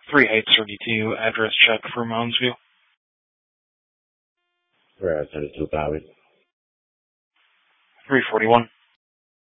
3 Heights 32, address check for Moundsview. 3 Heights 32, copy. 341.